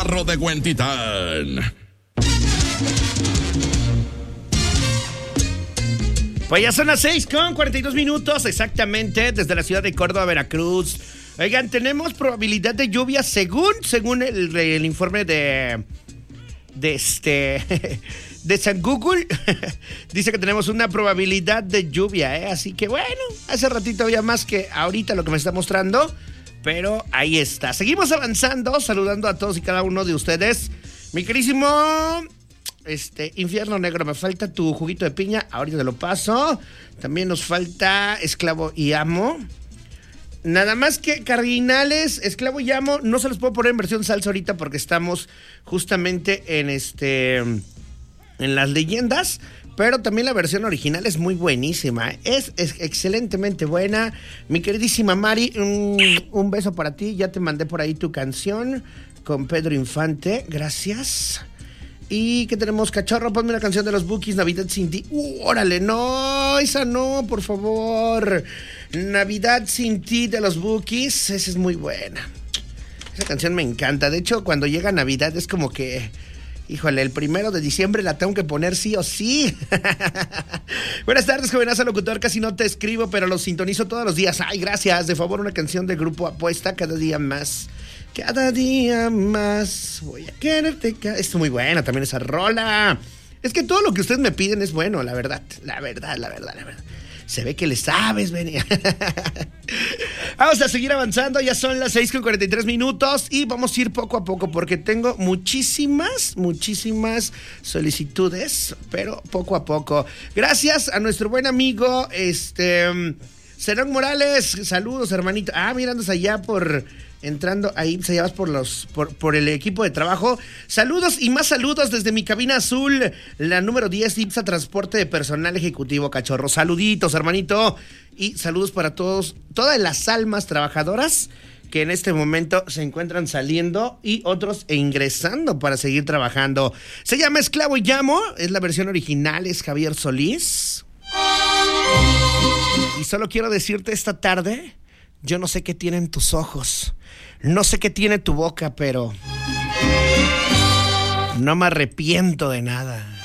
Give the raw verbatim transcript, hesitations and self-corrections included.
charro de Huentitán. Pues ya son las seis con cuarenta y dos minutos exactamente desde la ciudad de Córdoba, Veracruz. Oigan, tenemos probabilidad de lluvia según, según el, el informe de, de este, de San Google. Dice que tenemos una probabilidad de lluvia, ¿eh? Así que bueno, hace ratito había más que ahorita lo que me está mostrando, pero ahí está. Seguimos avanzando, saludando a todos y cada uno de ustedes. Mi querísimo... Este, Infierno Negro, me falta tu juguito de piña, ahorita te lo paso. También nos falta Esclavo y Amo. Nada más que Cardinales, Esclavo y Amo, no se los puedo poner en versión salsa ahorita porque estamos justamente en este, en las leyendas. Pero también la versión original es muy buenísima, es, es excelentemente buena. Mi queridísima Mari, un, un beso para ti, ya te mandé por ahí tu canción con Pedro Infante, gracias. ¿Y qué tenemos, cachorro? Ponme una canción de los Bukis, Navidad sin ti. Uh, órale, no, esa no, por favor. Navidad sin ti de los Bukis, esa es muy buena. Esa canción me encanta. De hecho, cuando llega Navidad es como que, híjole, el primero de diciembre la tengo que poner sí o sí. Buenas tardes, jovenaza locutor. Casi no te escribo, pero los sintonizo todos los días. Ay, gracias. De favor, una canción de Grupo Apuesta, Cada Día Más. Cada día más voy a quererte. Ca- Esto es muy buena también esa rola. Es que todo lo que ustedes me piden es bueno, la verdad. La verdad, la verdad, la verdad. Se ve que le sabes, ven. Vamos a seguir avanzando. Ya son las seis con cuarenta y tres minutos. Y vamos a ir poco a poco porque tengo muchísimas, muchísimas solicitudes. Pero poco a poco. Gracias a nuestro buen amigo, este... Serón Morales. Saludos, hermanito. Ah, mira, andas allá por... Entrando ahí, se llevas por los por, por el equipo de trabajo. Saludos y más saludos desde mi cabina azul, la número diez, IPSA Transporte de Personal Ejecutivo, cachorro. Saluditos, hermanito. Y saludos para todos, todas las almas trabajadoras que en este momento se encuentran saliendo y otros ingresando para seguir trabajando. Se llama Esclavo y Amo, es la versión original, es Javier Solís. Y solo quiero decirte esta tarde, yo no sé qué tienen tus ojos, no sé qué tiene tu boca, pero no me arrepiento de nada.